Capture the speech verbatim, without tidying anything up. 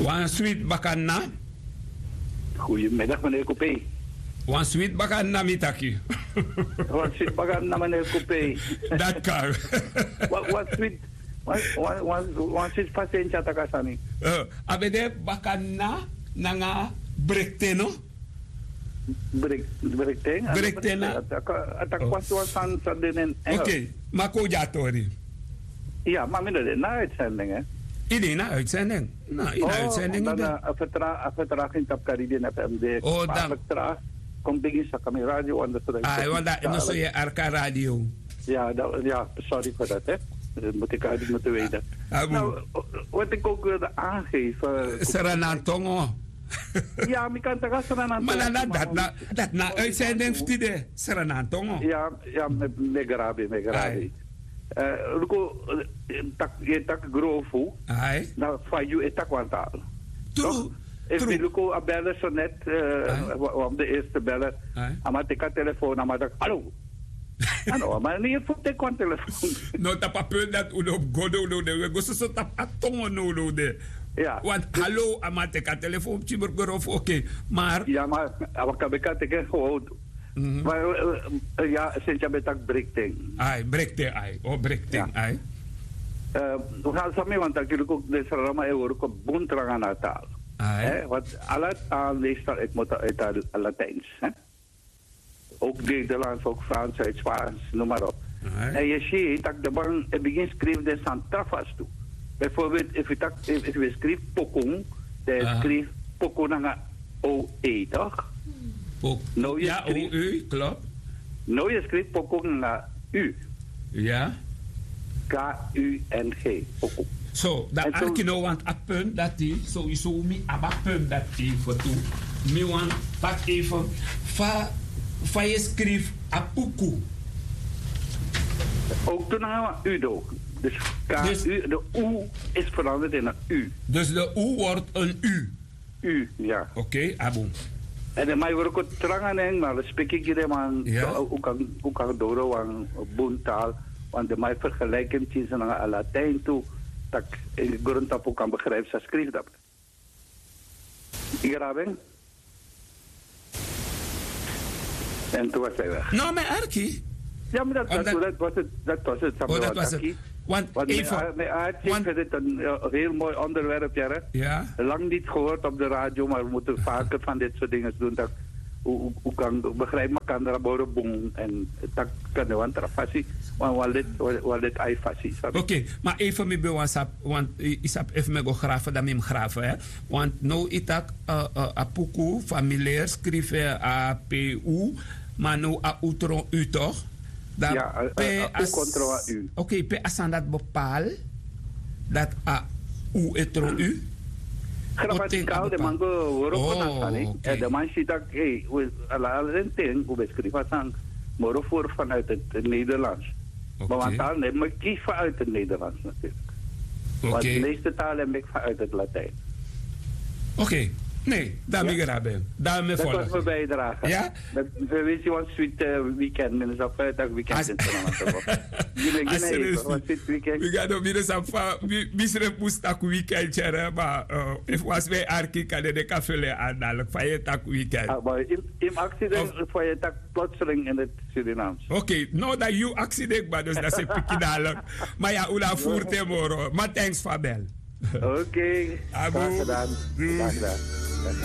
Wan sweet bakana. Goedemiddag, meneer Coupé. Wan sweet bakana mitaki. Wan sweet bakana, meneer Coupé. Dat kan. Wan sweet... Wan sweet pasensya takasani. Abede bakana nanga brekteno. Brek, brekte? Brektena. Atak kwaswa san sa dinen. Oké, maar ko jatori. Ja, maar meneer, na uitzending, hè? Ini na uitzending. Na, ina uitzending. Oh, dan vertraag, vertraging tap Caribbean F M D. Oh, dan. Vertraag, kom bigis sa kami radio. Ah, wanda, no so je Arca Radio. Ja, dat, ja, sorry voor dat, hè. Dat moet ik eigenlijk moeten weten. Ah, nou, wat ik ook wilde aangeven... Seranantongo. Ja, maar ik kan toch Seranantongo... Maar na, dat na, dat na uitzending stide. Seranantongo. Ja, ja, met Megarabi, Megarabi. Luko, tak, je tak grofu. Ai. Nou, van jou is tak wantaal. True. If je luko a bellen zo net, op de eerste bellen, ama teka telefoon, ama tak, hallo. Ano, maar niet voor te kon telefoon. No, tapa punt dat u op godo no de, we go so tap atongo no no de. Ja. Want hallo, ama teka telefoon, chimer grof, oké, maar. Ja, maar, ama kabeka teka gewoon. Maar ja, sinds je bent ook breekting. Ai, breekting, ai. Oh, breekting, ai. We gaan samen, want dan kun je ook deze rama euro op boentrang aan het taal. Want alle taal meestal uit het Latijns. Ook Nederlands, ook Frans, uit Spaans, noem maar op. En je ziet dat de bang het begin schreef de Santrafas toe. Bijvoorbeeld, als je schrijft pokong, dan schrijft pokong naar O-E, toch? Nou, je ja, schreef, U, klopt. Nou, je schrijft pokong naar U. Ja. K-U-N-G, pokong. Zo, dat als je nou want een punt dat die, sowieso mi een punt dat die voor toe. Mi want, pak even, va, va je schrijft apuku. Ook toen gaan we U doen. Dus, dus de U is veranderd in een U. Dus de U wordt een U? U, ja. Oké, okay, abon. En dan mij wordt ook trangen en maar spreek ik hier man hoe kan hoe kan door een boontaal want de mij vergelijken tussen naar Latijn toe dat ik grond op kan begrijpen ze schrijft dat. Hier hebben. En toen was hij weg. Nou, mijn Arki. Ja, maar dat, oh, dat, dat was het. Dat was het. Oh, dat was het. Want, want even... Mijn aardje is het een uh, heel mooi onderwerp, ja. Ja. Lang niet gehoord op de radio, maar we moeten vaker van dit soort dingen doen. Dat, hoe, hoe, hoe kan begrijp me kan er boren boom en dat kan de want trafasi, want wel dit wel dit ai fasi. Oké, maar even met bewasap, want is op even met go graven dan met graven, hè? Want nou itak a puku familiair schrijven a P U, maar nou a utron u toch? Dat ja, u contra u. Oké, okay, pe asan dat bepaal dat a u etro u. Gramaticaal de mango woro konasani. En de man ziet dat hey, ala ala ting u beschrijven sang moro voor vanuit het Nederlands. Maar want taal neem ik kies vanuit het Nederlands natuurlijk. Want de meeste talen neem ik vanuit het Latijn. Oké. Okay. Nee, daarmee ja. graben. Daarmee volgen. Dat was mijn bijdrage. Ja? We weten wat sweet uh, weekend. Men is op vrijdag weekend. In we gaan nog weer eens op misre poestak weekend. Maar if was wij arki kan de café aan dadelijk van je tak weekend. Maar in accident van je tak plotseling in het Surinaams. Oké, nou dat je accident maar dus dat is pikkie dadelijk. Maar ja, ula voert hem hoor. Maar thanks Fabel. Oké. Graag gedaan. Graag gedaan.